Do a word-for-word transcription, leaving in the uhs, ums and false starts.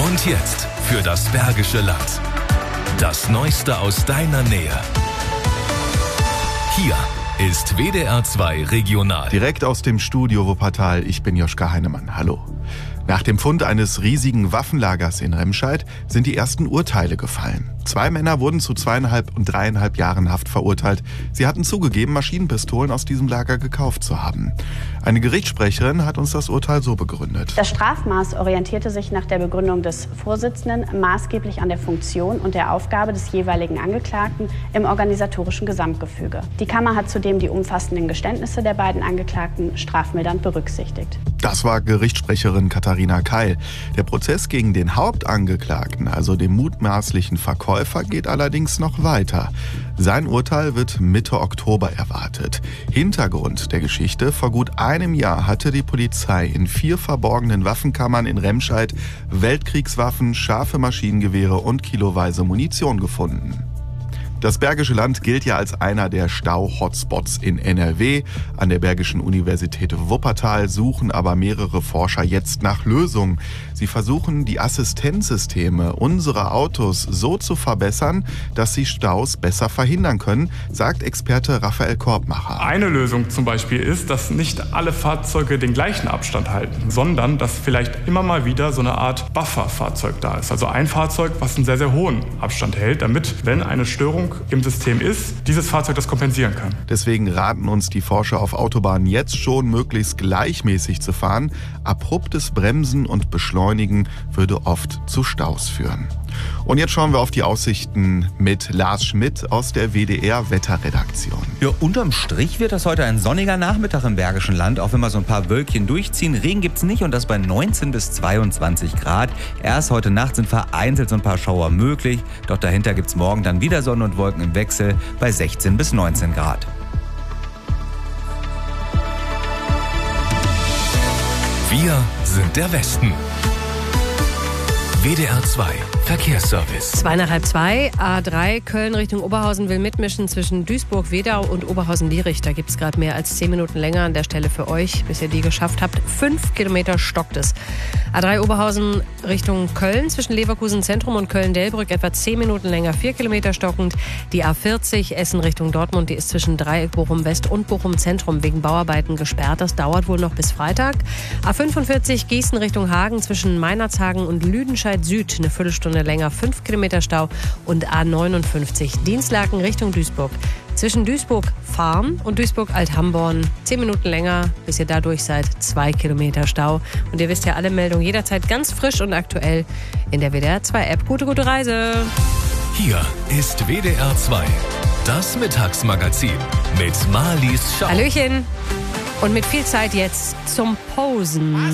Und jetzt für das Bergische Land. Das Neueste aus deiner Nähe. Hier ist W D R zwei Regional. Direkt aus dem Studio Wuppertal, ich bin Joschka Heinemann. Hallo. Nach dem Fund eines riesigen Waffenlagers in Remscheid sind die ersten Urteile gefallen. Zwei Männer wurden zu zweieinhalb und dreieinhalb Jahren Haft verurteilt. Sie hatten zugegeben, Maschinenpistolen aus diesem Lager gekauft zu haben. Eine Gerichtssprecherin hat uns das Urteil so begründet. Das Strafmaß orientierte sich nach der Begründung des Vorsitzenden maßgeblich an der Funktion und der Aufgabe des jeweiligen Angeklagten im organisatorischen Gesamtgefüge. Die Kammer hat zudem die umfassenden Geständnisse der beiden Angeklagten strafmildernd berücksichtigt. Das war Gerichtssprecherin Katharina Keil. Der Prozess gegen den Hauptangeklagten, also den mutmaßlichen Verkäufer, geht allerdings noch weiter. Sein Urteil wird Mitte Oktober erwartet. Hintergrund der Geschichte: Vor gut einem Jahr hatte die Polizei in vier verborgenen Waffenkammern in Remscheid Weltkriegswaffen, scharfe Maschinengewehre und kiloweise Munition gefunden. Das Bergische Land gilt ja als einer der Stau-Hotspots in N R W. An der Bergischen Universität Wuppertal suchen aber mehrere Forscher jetzt nach Lösungen. Sie versuchen, die Assistenzsysteme unserer Autos so zu verbessern, dass sie Staus besser verhindern können, sagt Experte Raphael Korbmacher. Eine Lösung zum Beispiel ist, dass nicht alle Fahrzeuge den gleichen Abstand halten, sondern dass vielleicht immer mal wieder so eine Art Bufferfahrzeug da ist. Also ein Fahrzeug, was einen sehr, sehr hohen Abstand hält, damit, wenn eine Störung im System ist, dieses Fahrzeug das kompensieren kann. Deswegen raten uns die Forscher auf Autobahnen jetzt schon, möglichst gleichmäßig zu fahren. Abruptes Bremsen und Beschleunigen würde oft zu Staus führen. Und jetzt schauen wir auf die Aussichten mit Lars Schmidt aus der W D R-Wetterredaktion. Ja, unterm Strich wird das heute ein sonniger Nachmittag im Bergischen Land, auch wenn mal so ein paar Wölkchen durchziehen. Regen gibt's nicht und das bei neunzehn bis zweiundzwanzig Grad. Erst heute Nacht sind vereinzelt so ein paar Schauer möglich, doch dahinter gibt's morgen dann wieder Sonne und Wolken im Wechsel bei sechzehn bis neunzehn Grad. Wir sind der Westen. W D R zwei Verkehrsservice. Zwei nach halb zwei, A drei, Köln Richtung Oberhausen will mitmischen zwischen Duisburg-Wedau und Oberhausen-Lierich. Da gibt es gerade mehr als zehn Minuten länger an der Stelle für euch, bis ihr die geschafft habt. Fünf Kilometer stockt es. A drei Oberhausen Richtung Köln zwischen Leverkusen Zentrum und Köln-Delbrück etwa zehn Minuten länger, vier Kilometer stockend. Die A vierzig Essen Richtung Dortmund, die ist zwischen Dreieck Bochum-West und Bochum-Zentrum wegen Bauarbeiten gesperrt. Das dauert wohl noch bis Freitag. A fünfundvierzig Gießen Richtung Hagen zwischen Meinerzhagen und Lüdenscheid Süd eine Viertelstunde länger, fünf Kilometer Stau. Und A neunundfünfzig Dienstlaken Richtung Duisburg zwischen Duisburg-Farm und Duisburg-Althamborn zehn Minuten länger, bis ihr da durch seid, zwei Kilometer Stau. Und ihr wisst ja, alle Meldungen jederzeit ganz frisch und aktuell in der W D R zwei App. Gute, gute Reise! Hier ist W D R zwei, das Mittagsmagazin mit Marlies Schau. Hallöchen! Und mit viel Zeit jetzt zum Posen.